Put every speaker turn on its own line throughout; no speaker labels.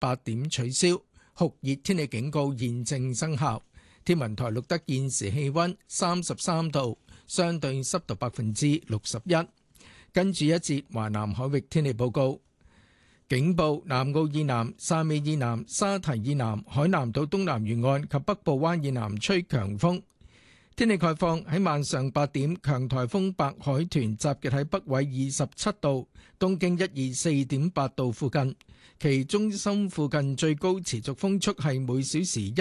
8點取消，酷熱天氣警告現正生效。天文台錄得現時氣溫33度，相對濕度61%。跟住一節華南海域天氣報告。警報：南澳以南、汕尾以南、沙堤以南、海南島東南沿岸及北部灣以南吹強風。天氣概況：喺晚上8點，強颱風白海豚集結喺北緯27度、東經124.8度附近，其中心附近最高持續風速係每小時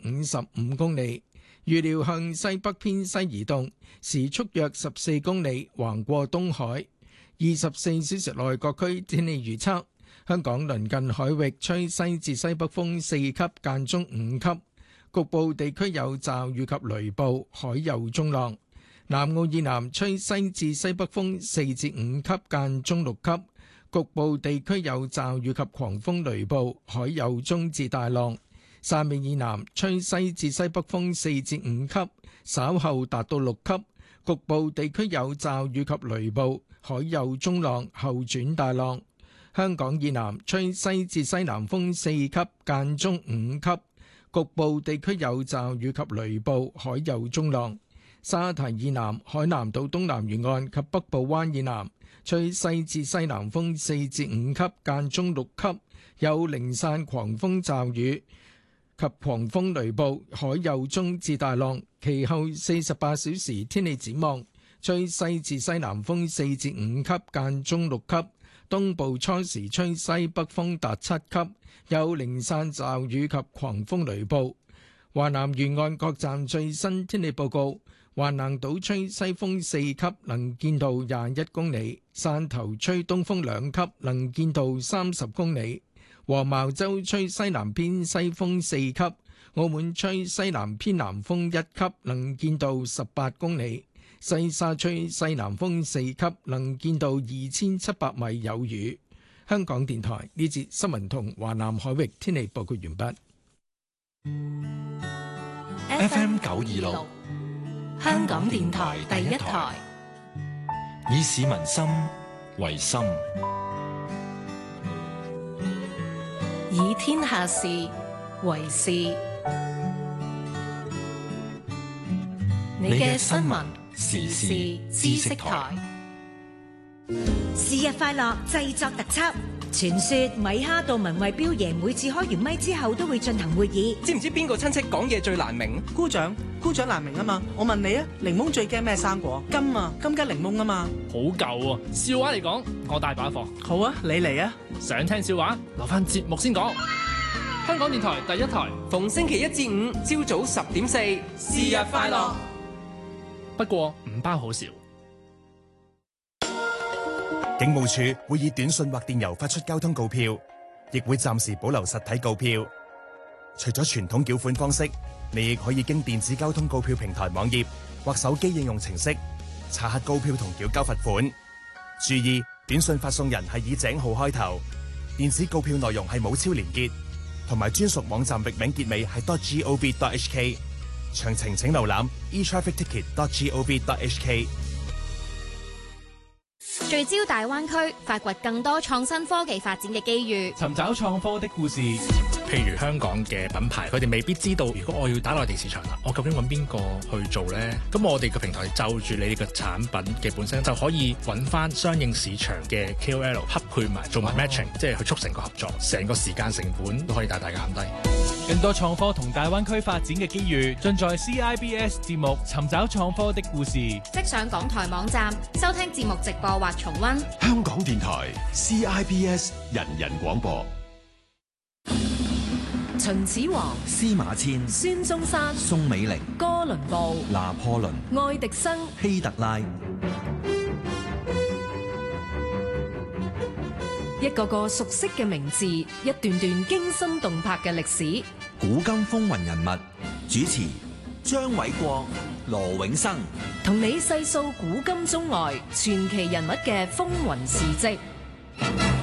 155公里，預料向西北偏西移動，時速約14公里，橫過東海。24小時內各區天氣預測。香港鄰近海域吹西至西北風4級間中5級，局部地區有驟雨及雷暴，海有中浪。南澳以南吹西至西北風4至5級間中6級，局部地區有驟雨及狂風雷暴，海有中至大浪。汕尾以南吹西至西北風4至5級，稍後達到6級，局部地區有驟雨及雷暴，海有中浪，後轉大浪。香港以南吹西至西南風4級間中5級，局部地區有驟雨及雷暴，海有中浪。沙堤以南、海南島東南沿岸及北部灣以南吹西至西南風4至5級間中6級，有零散狂風驟雨及狂風雷暴，海有中至大浪。其後48小時天氣展望，吹西至西南風4至5級間中6級。東部初時吹西北風達7級，有零散驟雨及狂風雷暴。華南沿岸各站最新天氣報告：橫瀾島吹西風4級，能見度21公里；汕頭吹東風2級，能見度30公里；黃茅洲吹西南偏西風4級；澳門吹西南偏南風1級，能見度18公里。西沙吹西南風4級，能見度2700米，有雨。香港電台呢節新聞同華南海域天氣報告完畢。
FM 926，香港電台第一台，以市民心為心，
以天下事為事。你嘅新聞時事知識台，
是日快樂製作特輯。傳說米哈杜文慧彪爺每次開完咪之後都會進行會議。
知唔知邊個親戚講嘢最難明？
姑丈難明啊嘛。我問你啊，檸檬最驚咩生果？金啊，金桔檸檬啊嘛。
好舊啊，笑話嚟講，我大把貨。
好啊，你嚟啊。
想聽笑話，留翻節目先講。香港電台第一台，
逢星期1至5朝早10點4，是日快樂。
不過唔包好少。
警務處會以短信或電郵發出交通告票，亦會暫時保留實體告票。除咗傳統繳款方式，你亦可以經電子交通告票平台網頁或手機應用程式查核告票同繳交罰款。注意，短信發送人係以井號開頭，電子告票內容係冇超連結，同埋專屬網站域名結尾係 .gov.hk。詳情請瀏覽 etrafficticket.gov.hk。
聚焦大灣區，發掘更多創新科技發展嘅機遇，
尋找創科的故事。
譬如香港嘅品牌，佢哋未必知道，如果我要打內地市場啦，我究竟揾邊個去做呢？咁我哋嘅平台就住你哋嘅產品嘅本身，就可以揾翻相應市場嘅 KOL 匹配埋，做埋 matching，即係去促成個合作，成個時間成本都可以大大減低。
更多創科同大灣區發展嘅機遇，盡在 CIBS 節目《尋找創科的故事》。
即上港台網站收聽節目直播或重溫。
香港電台 CIBS 人人廣播。
秦始皇、
司馬遷、
孫中山、
宋美齡、
哥倫布、
拿破崙、
愛迪生、
希特拉，
一個個熟悉嘅名字，一段段驚心動魄嘅歷史。
古今風雲人物，主持張偉國、羅永生，
同你細數古今中外傳奇人物嘅風雲事跡。